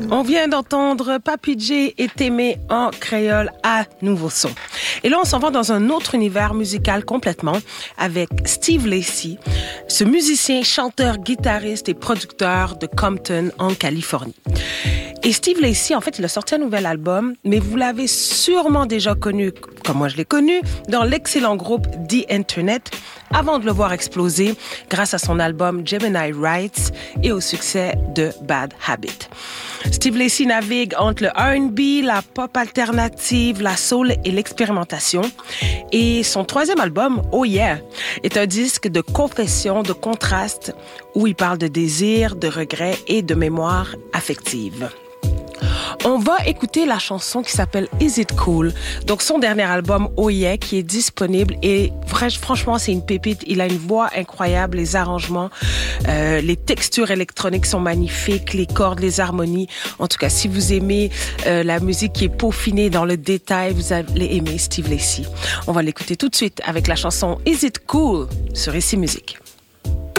On vient d'entendre Papi J et Témé en créole à nouveau son. Et là, on s'en va dans un autre univers musical complètement avec Steve Lacy, ce musicien, chanteur, guitariste et producteur de Compton en Californie. Et Steve Lacy, en fait, il a sorti un nouvel album, mais vous l'avez sûrement déjà connu, comme moi je l'ai connu, dans l'excellent groupe The Internet, avant de le voir exploser grâce à son album Gemini Rights et au succès de Bad Habit. Steve Lacy navigue entre le R&B, la pop alternative, la soul et l'expérimentation. Et son troisième album, Oh Yeah, est un disque de confession, de contraste, où il parle de désir, de regret et de mémoire affective. On va écouter la chanson qui s'appelle Is It Cool? Donc, son dernier album, Oh Yeah, qui est disponible. Et franchement, c'est une pépite. Il a une voix incroyable, les arrangements, les textures électroniques sont magnifiques, les cordes, les harmonies. En tout cas, si vous aimez la musique qui est peaufinée dans le détail, vous allez aimer Steve Lacy. On va l'écouter tout de suite avec la chanson Is It Cool? Sur Ici Musique.